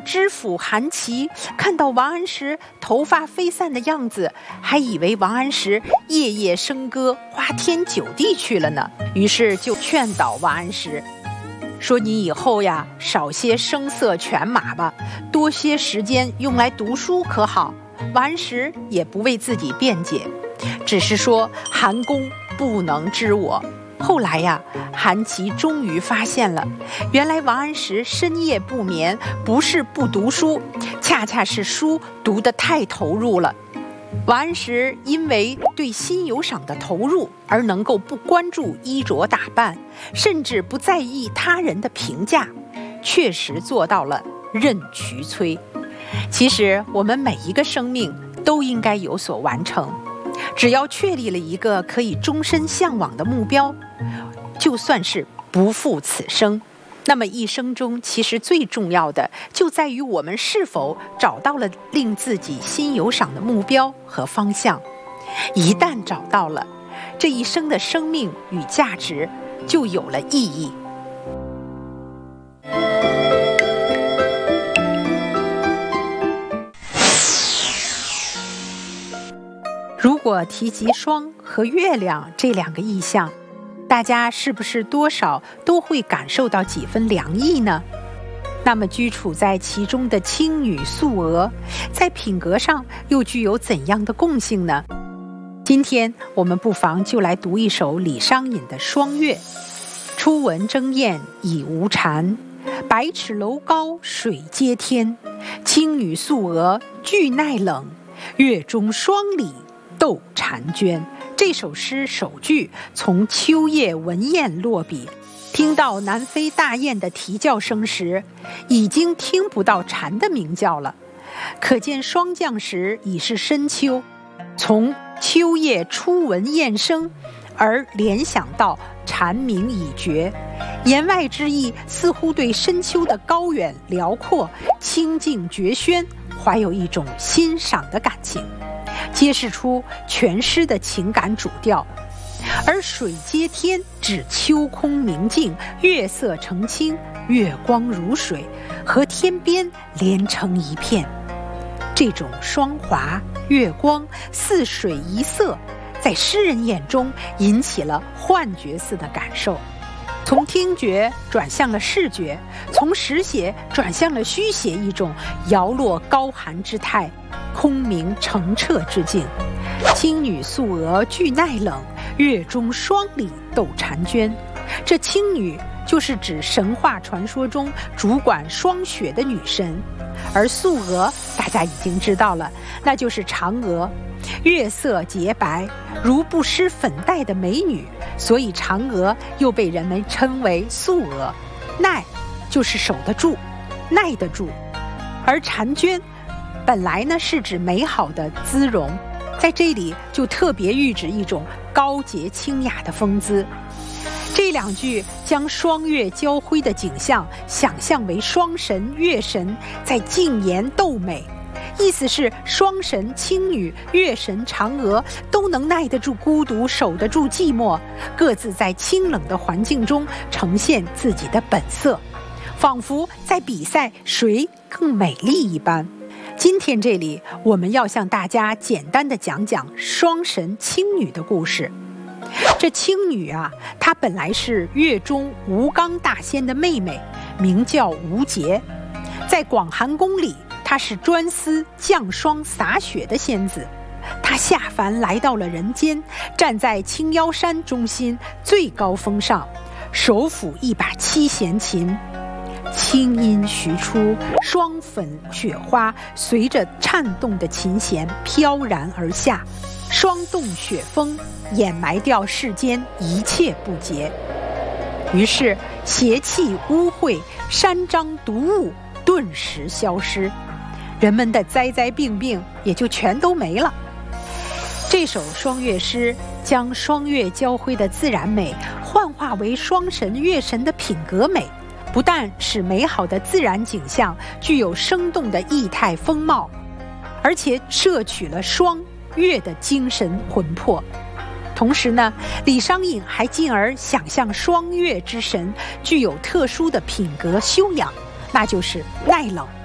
知府韩琦看到王安石头发飞散的样子，还以为王安石夜夜笙歌，花天酒地去了呢，于是就劝导王安石说：“你以后呀，少些声色犬马吧，多些时间用来读书可好？”王安石也不为自己辩解，只是说韩公不能知我。后来呀，韩琦终于发现了，原来王安石深夜不眠不是不读书，恰恰是书读得太投入了。王安石因为对心有赏的投入而能够不关注衣着打扮，甚至不在意他人的评价，确实做到了任渠催。其实我们每一个生命都应该有所完成，只要确立了一个可以终身向往的目标，就算是不负此生。那么一生中其实最重要的就在于我们是否找到了令自己心有赏的目标和方向。一旦找到了，这一生的生命与价值就有了意义。如果提及霜和月亮这两个意象，大家是不是多少都会感受到几分凉意呢？那么居处在其中的青女素娥，在品格上又具有怎样的共性呢？今天我们不妨就来读一首李商隐的《霜月》。初闻争燕已无蝉，百尺楼高水接天。青女素娥俱耐冷，月中霜里斗婵娟。这首诗首句从秋夜闻燕落笔，听到南飞大雁的啼叫声时，已经听不到蝉的鸣叫了，可见霜降时已是深秋。从秋夜初闻燕声而联想到蝉鸣已绝，言外之意似乎对深秋的高远辽阔、清静绝轩怀有一种欣赏的感情，揭示出全诗的情感主调。而水接天指秋空明净，月色澄清，月光如水，和天边连成一片。这种霜华、月光、似水一色，在诗人眼中引起了幻觉似的感受，从听觉转向了视觉，从实写转向了虚写，一种摇落高寒之态，空明澄澈之境。青女素娥俱耐冷，月中霜里斗婵娟。这青女就是指神话传说中主管霜雪的女神，而素娥大家已经知道了，那就是嫦娥。月色洁白，如不施粉黛的美女，所以嫦娥又被人们称为素娥。耐就是守得住，耐得住。而婵娟本来呢是指美好的姿容，在这里就特别喻指一种高洁清雅的风姿。这两句将霜月交辉的景象想象为霜神、月神在竞妍斗美，意思是霜神、青女、月神、嫦娥都能耐得住孤独，守得住寂寞，各自在清冷的环境中呈现自己的本色，仿佛在比赛谁更美丽一般。今天这里我们要向大家简单的讲讲霜神青女的故事。这青女啊，她本来是月中吴刚大仙的妹妹，名叫吴洁。在广寒宫里，她是专司降霜洒雪的仙子。她下凡来到了人间，站在青腰山中心最高峰上，手抚一把七弦琴，清音徐出，霜粉雪花随着颤动的琴弦飘然而下，霜冻雪峰掩埋掉世间一切不洁。于是邪气污秽、山獐毒物顿时消失，人们的灾灾病病也就全都没了。这首霜月诗将霜月交辉的自然美幻化为霜神、月神的品格美，不但使美好的自然景象具有生动的异态风貌，而且摄取了霜月的精神魂魄。同时呢，李商隐还进而想象霜月之神具有特殊的品格修养，那就是耐冷。